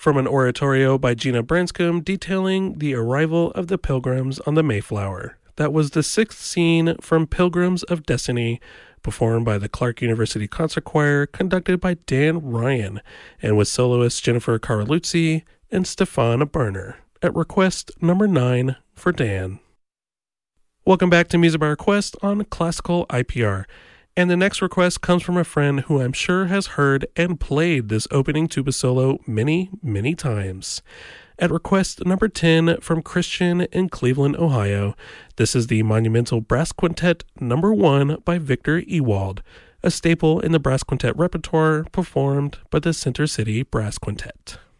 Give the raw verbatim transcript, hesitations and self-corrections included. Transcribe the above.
from an oratorio by Gina Branscombe detailing the arrival of the Pilgrims on the Mayflower. That was the sixth scene from Pilgrims of Destiny, performed by the Clark University Concert Choir, conducted by Dan Ryan, and with soloists Jennifer Caroluzzi and Stefan Berner, at request number nine for Dan. Welcome back to Music by Request on Classical I P R. And the next request comes from a friend who I'm sure has heard and played this opening tuba solo many, many times. At request number ten from Christian in Cleveland, Ohio, this is the monumental Brass Quintet number one by Victor Ewald, a staple in the brass quintet repertoire performed by the Center City Brass Quintet.